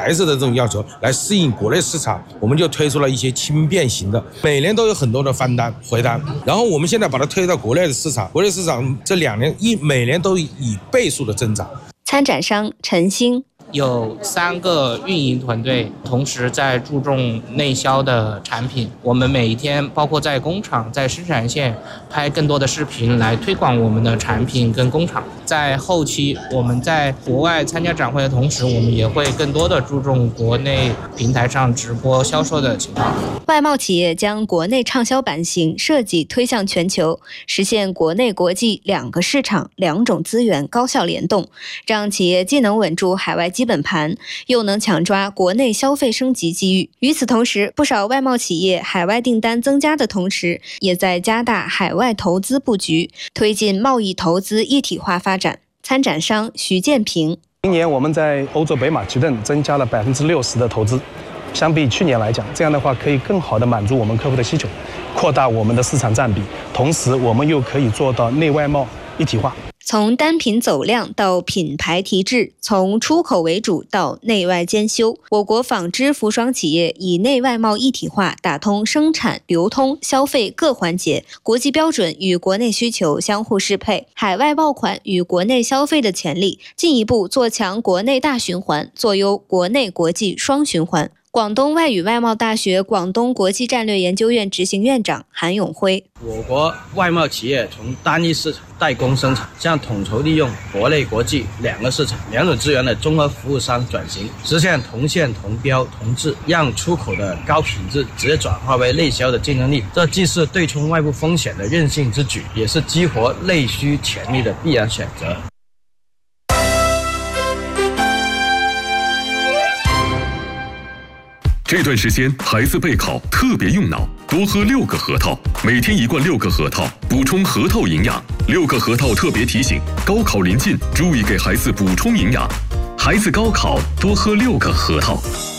材质的这种要求来适应国内市场，我们就推出了一些轻便型的，每年都有很多的翻单回单，然后我们现在把它推到国内的市场，国内市场这2年每年都以倍数的增长。 参展商陈星。 有3个运营团队同时在注重内销的产品，我们每一天包括在工厂在生产线拍更多的视频来推广我们的产品跟工厂。在后期我们在国外参加展会的同时，我们也会更多的注重国内平台上直播销售的情况。 外贸企业将国内畅销版型设计推向全球，实现国内国际2个市场2种资源高效联动，让企业既能稳住海外基本盘，又能抢抓国内消费升级机遇。与此同时，不少外贸企业海外订单增加的同时，也在加大海外投资布局，推进贸易投资一体化发展。参展商徐建平： 今年我们在欧洲北马其顿增加了60%的投资，相比去年来讲，这样的话可以更好的满足我们客户的需求，扩大我们的市场占比，同时我们又可以做到内外贸一体化。 从单品走量到品牌提质，从出口为主到内外兼修，我国纺织服装企业以内外贸一体化打通生产、流通、消费各环节，国际标准与国内需求相互适配，海外爆款与国内消费的潜力，进一步做强国内大循环，做优国内国际双循环。广东外语外贸大学广东国际战略研究院执行院长韩永辉： 我国外贸企业从单一市场代工生产，向统筹利用国内国际2个市场2种资源的综合服务商转型，实现同线同标同质，让出口的高品质直接转化为内销的竞争力。这既是对冲外部风险的韧性之举，也是激活内需潜力的必然选择。 这段时间孩子备考特别用脑，多喝6个核桃，每天1罐6个核桃，补充核桃营养。6个核桃特别提醒：高考临近，注意给孩子补充营养。孩子高考多喝6个核桃。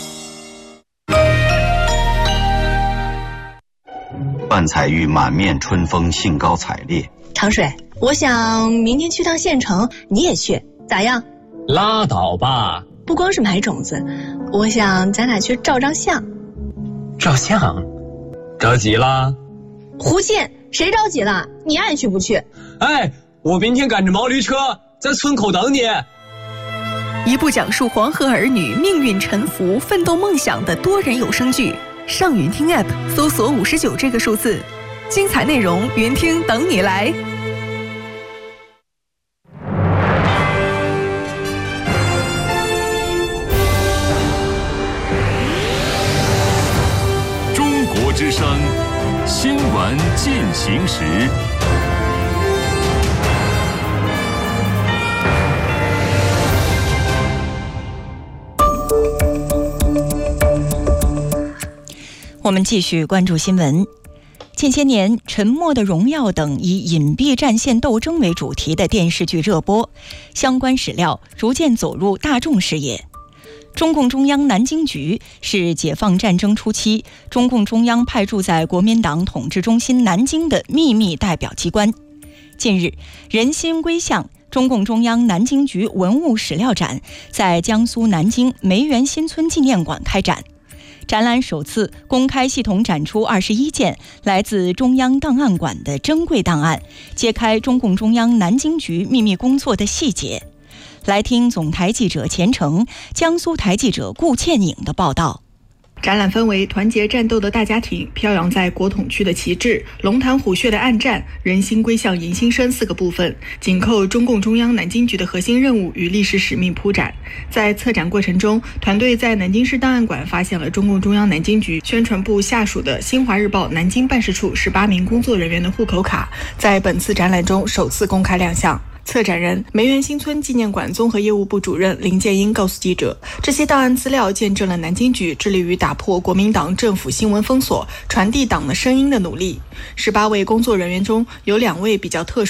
万彩玉满面春风，兴高采烈。 长水，我想明天去趟县城，你也去，咋样？ 拉倒吧。 不光是买种子，我想咱俩去照张相。 照相？着急啦？ 胡信，谁着急了？你爱去不去？ 哎，我明天赶着毛驴车在村口等你。 一部讲述黄河儿女命运沉浮、奋斗梦想的多人有声剧，上云听 App 搜索59这个数字，精彩内容云听等你来。 之声新闻进行时。 我们继续关注新闻。近些年，《沉默的荣耀》等以隐蔽战线斗争为主题的电视剧热播，相关史料逐渐走入大众视野。中共中央南京局是解放战争初期中共中央派驻在国民党统治中心南京的秘密代表机关。近日，人心归向中共中央南京局文物史料展在江苏南京梅园新村纪念馆开展。展览首次公开系统展出21件来自中央档案馆的珍贵档案，揭开中共中央南京局秘密工作的细节。来听总台记者钱成、江苏台记者顾倩颖的报道。 展览分为团结战斗的大家庭、飘扬在国统区的旗帜、龙潭虎穴的暗战、人心归向迎新生4个部分，紧扣中共中央南京局的核心任务与历史使命铺展。在策展过程中，团队在南京市档案馆发现了中共中央南京局宣传部下属的新华日报南京办事处18名工作人员的户口卡，在本次展览中首次公开亮相。策展人、梅园新村纪念馆综合业务部主任林建英告诉记者，这些档案资料见证了南京局致力于打破国民党政府新闻封锁、传递党的声音的努力。18位工作人员中有2位比较特殊，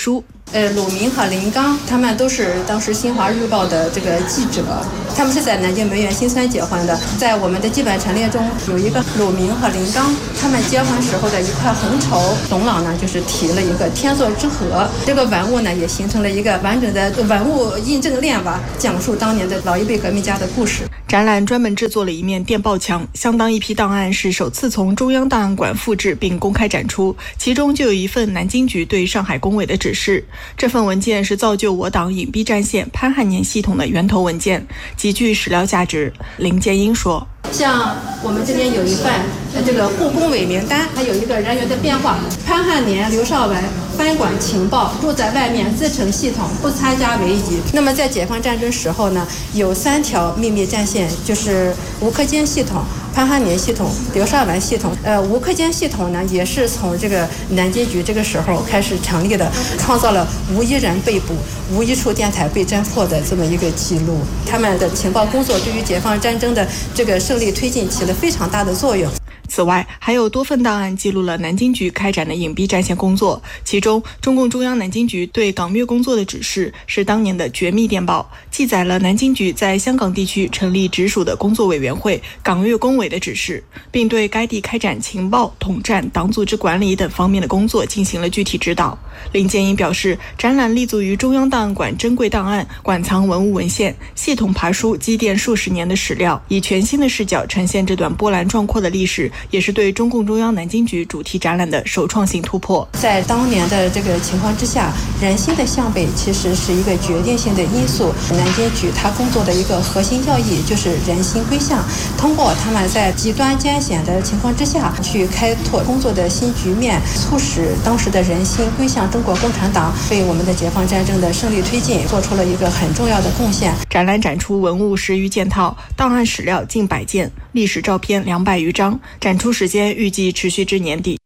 鲁明和林刚，他们都是当时新华日报的这个记者，他们是在南京梅园新村结婚的。在我们的基本陈列中有一个鲁明和林刚他们结婚时候的一块红绸，董老呢就是提了一个天作之合，这个文物呢也形成了一个完整的文物印证链吧，讲述当年的老一辈革命家的故事。 展览专门制作了一面电报墙，相当一批档案是首次从中央档案馆复制并公开展出，其中就有一份南京局对上海工委的指示。这份文件是造就我党隐蔽战线潘汉年系统的源头文件，极具史料价值。林建英说， 像我们这边有一份这个护工委名单，还有一个人员的变化。潘汉年、刘少文分管情报，住在外面，自成系统，不参加维仪。那么在解放战争时候呢，有3条秘密战线，就是吴克坚系统、潘汉年系统、刘少文系统。吴克坚系统呢，也是从这个南京局这个时候开始成立的，创造了无一人被捕、无一处电台被侦破的这么一个记录。他们的情报工作对于解放战争的这个胜利推进起了非常大的作用。 此外，还有多份档案记录了南京局开展的隐蔽战线工作，其中中共中央南京局对港粤工作的指示是当年的绝密电报，记载了南京局在香港地区成立直属的工作委员会港粤工委的指示，并对该地开展情报、统战、党组织管理等方面的工作进行了具体指导。林建英表示，展览立足于中央档案馆珍贵档案，馆藏文物文献，系统爬梳积淀数十年的史料，以全新的视角呈现这段波澜壮阔的历史，也是对中共中央南京局主题展览的首创性突破。 在当年的这个情况之下，人心的向北其实是一个决定性的因素。南京局它工作的一个核心要义就是人心归向，通过他们在极端艰险的情况之下去开拓工作的新局面，促使当时的人心归向中国共产党，为我们的解放战争的胜利推进做出了一个很重要的贡献。 展览展出文物10余件套，档案史料近100件，历史照片200余张，展出时间预计持续至年底。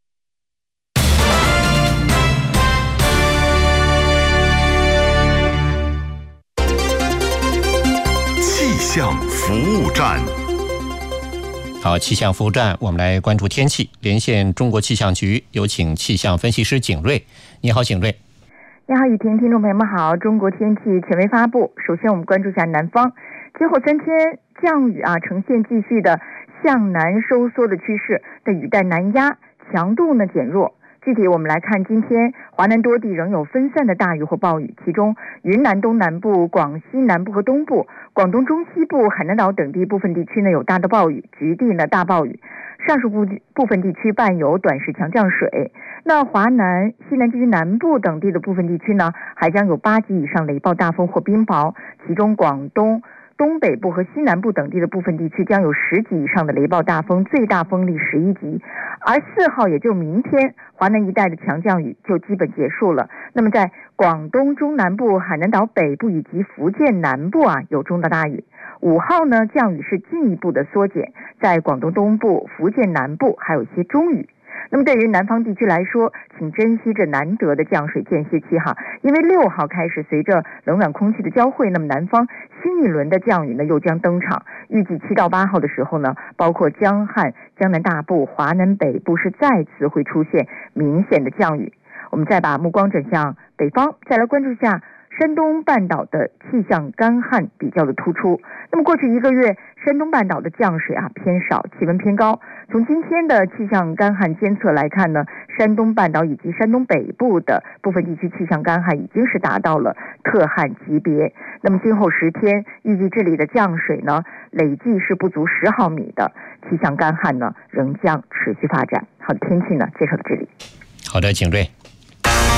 气象服务站。 好，气象服务站，我们来关注天气。连线中国气象局，有请气象分析师景瑞。你好，景瑞。 你好，雨婷，听众朋友们好。中国天气权威发布，首先我们关注一下南方，今后3天降雨呈现继续的向南收缩的趋势，的雨带南压，强度呢减弱。具体我们来看，今天华南多地仍有分散的大雨或暴雨，其中云南东南部、广西南部和东部、广东中西部、海南岛等地部分地区呢有大的暴雨，局地呢大暴雨，上述部分地区伴有短时强降水。那华南、西南地区南部等地的部分地区呢，还将有8级以上雷暴大风或冰雹，其中广东东北部和西南部等地的部分地区将有10级以上的雷暴大风，最大风力11级。而4号，也就明天，华南一带的强降雨就基本结束了。那么在广东中南部、海南岛北部以及福建南部有中到大雨。5号呢，降雨是进一步的缩减，在广东东部、福建南部还有一些中雨。那么对于南方地区来说，请珍惜这难得的降水间歇期因为6号开始，随着冷暖空气的交汇，那么南方新一轮的降雨呢又将登场。预计7到8号的时候呢，包括江汉、江南大部、华南北部是再次会出现明显的降雨。我们再把目光转向北方，再来关注一下山东半岛的气象干旱比较的突出。那么过去1个月，山东半岛的降水偏少，气温偏高。从今天的气象干旱监测来看呢，山东半岛以及山东北部的部分地区气象干旱已经是达到了特旱级别。那么今后10天，预计这里的降水呢，累计是不足10毫米的，气象干旱呢仍将持续发展。好的，天气呢介绍到这里。 好的，景瑞。